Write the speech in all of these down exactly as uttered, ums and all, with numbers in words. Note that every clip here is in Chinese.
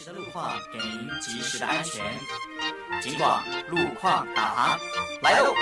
时的路况，给您及时的安全。警广路况导航来喽！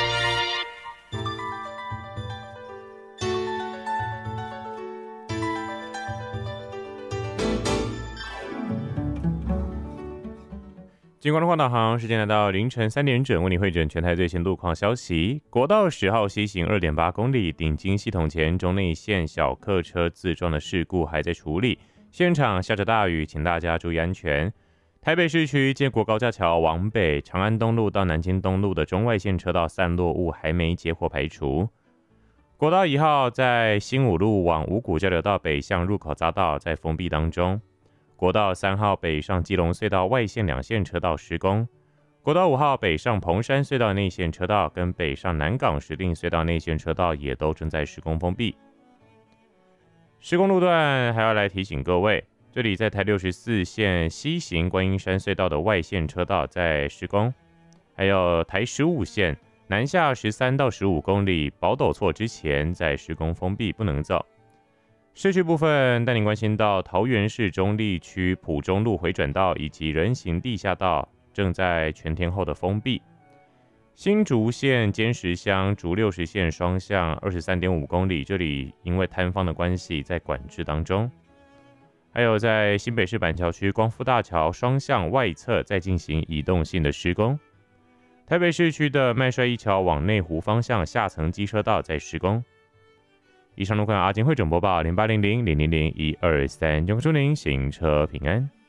警广路况导航时间来到凌晨三点整，为你汇整全台最新路况消息。国道十号西行 二点八公里，顶金系统前中内线小客车自撞的事故还在处理，现场下着大雨，请大家注意安全。台北市区建国高架桥往北，长安东路到南京东路的中外线车道散落物还没结火排除。国道一号在新武路往五股交流道北向入口匝道在封闭当中。国道三号北上基隆隧道外线两线车道施工，国道五号北上彭山隧道内线车道跟北上南港石碇隧道内线车道也都正在施工封闭。施工路段还要来提醒各位，这里在台六十四线西行观音山隧道的外线车道在施工，还有台十五线南下十三到十五公里宝斗错之前在施工封闭，不能走。市区部分带您关心到桃园市中坜区埔中路回转道以及人行地下道正在全天候的封闭。新竹县尖石乡竹六十线双向 二十三点五公里，这里因为坍方的关系在管制当中。还有在新北市板桥区光复大桥双向外侧在进行移动性的施工。台北市区的麦帅一桥往内湖方向下层机车道在施工。以上路况阿金汇总播报零八零零零零零一二三，祝您行车平安。